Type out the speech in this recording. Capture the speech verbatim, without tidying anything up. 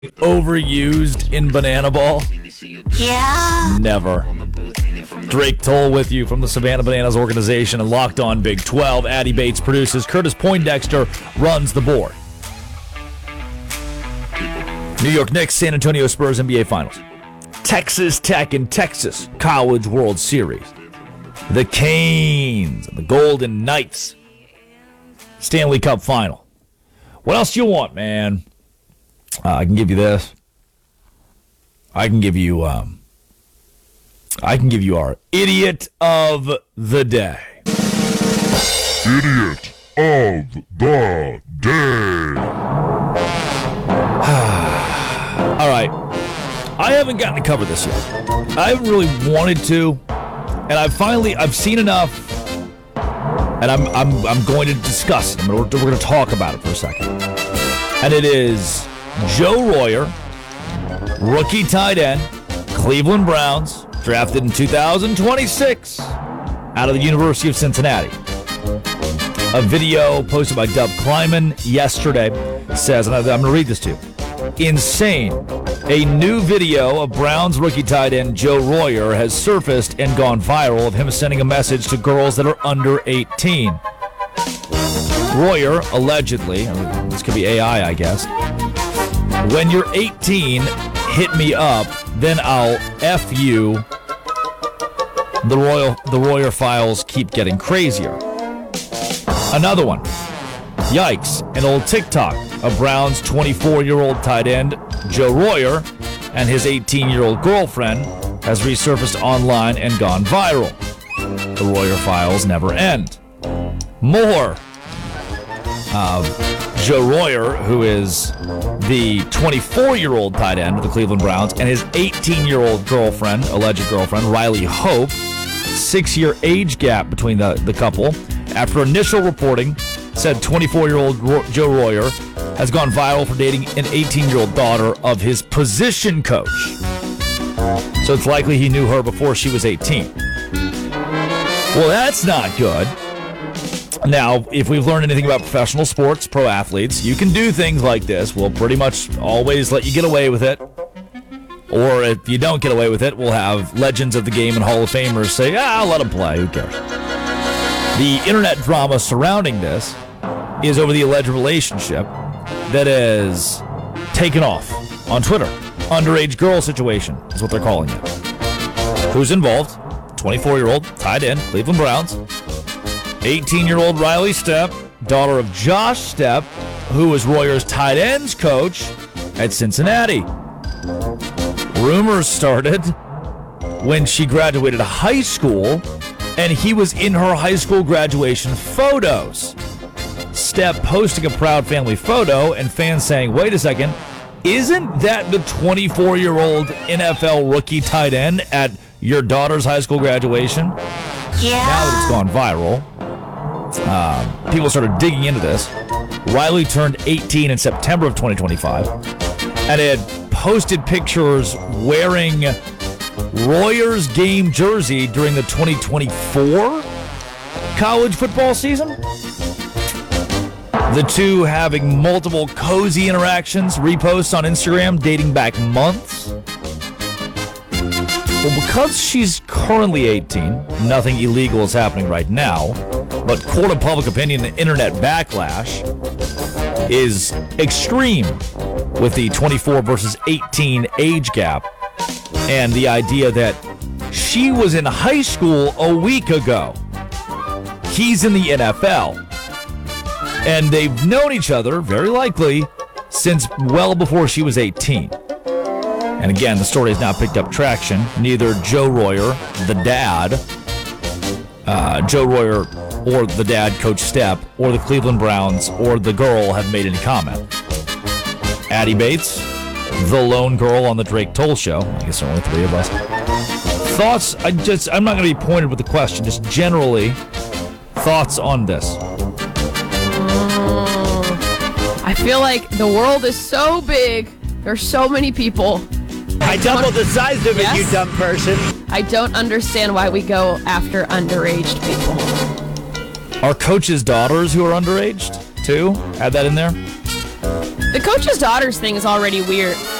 overused in Banana Ball? Yeah. Never. Drake Toll with you from the Savannah Bananas organization and Locked On Big twelve. Addie Bates produces. Curtis Poindexter runs the board. New York Knicks, San Antonio Spurs N B A Finals. Texas Tech and Texas College World Series. The Canes and the Golden Knights Stanley Cup Final. What else do you want, man? Uh, I can give you this. I can give you, um, I can give you our Idiot of the Day. Idiot of the Day. All right. I haven't gotten to cover this yet. I haven't really wanted to, and I've finally, I've seen enough, and I'm, I'm, I'm going to discuss it. We're, we're going to talk about it for a second. And it is Joe Royer, rookie tight end, Cleveland Browns, drafted in two thousand twenty-six out of the University of Cincinnati. A video posted by Dub Kleiman yesterday says, and I'm going to read this to you. Insane. A new video of Browns rookie tight end Joe Royer has surfaced and gone viral of him sending a message to girls that are under eighteen. Royer, allegedly, I mean, this could be A I, I guess. When you're eighteen, hit me up, then I'll F you. The Royal, the Royer files keep getting crazier. Another one. Yikes, an old TikTok of Brown's twenty-four-year-old tight end, Joe Royer, and his eighteen-year-old girlfriend has resurfaced online and gone viral. The Royer files never end. More. Uh, Joe Royer, who is the twenty-four-year-old tight end of the Cleveland Browns, and his eighteen-year-old girlfriend, alleged girlfriend, Riley Hope. Six-year age gap between the, the couple. After initial reporting said twenty-four-year-old Ro- Joe Royer has gone viral for dating an eighteen-year-old daughter of his position coach. So it's likely he knew her before she was eighteen. Well, that's not good. Now, if we've learned anything about professional sports, pro athletes, you can do things like this. We'll pretty much always let you get away with it. Or if you don't get away with it, we'll have legends of the game and Hall of Famers say, ah, I'll let him play. Who cares? The internet drama surrounding this is over the alleged relationship that is taken off on Twitter. Underage girl situation is what they're calling it. Who's involved? twenty-four-year-old tight end, Cleveland Browns. eighteen-year-old Riley Stepp, daughter of Josh Stepp, who was Royer's tight ends coach at Cincinnati. Rumors started when she graduated high school, and he was in her high school graduation photos. Stepp posting a proud family photo, and fans saying, wait a second, isn't that the twenty-four-year-old N F L rookie tight end at your daughter's high school graduation? Yeah. Now that it's gone viral, uh, people started digging into this. Riley turned eighteen in September of twenty twenty-five and had posted pictures wearing Royer's game jersey during the twenty twenty-four college football season. The two having multiple cozy interactions, reposts on Instagram dating back months. Well, because she's currently eighteen, nothing illegal is happening right now, but court of public opinion and internet backlash is extreme with the twenty-four versus eighteen age gap and the idea that she was in high school a week ago. He's in the N F L. And they've known each other, very likely, since well before she was eighteen. And again, the story has now picked up traction. Neither Joe Royer, the dad, uh, Joe Royer, or the dad, Coach Stepp, or the Cleveland Browns, or the girl have made any comment. Addie Bates, the lone girl on the Drake Toll show. I guess there are only three of us. Thoughts? I just, I'm not going to be pointed with the question. Just generally, thoughts on this. I feel like the world is so big. There's so many people. I doubled the size of it, Yes? you dumb person. I don't understand why we go after underage people. Are coaches' daughters who are underaged, too? Add that in there. The coach's daughter's thing is already weird.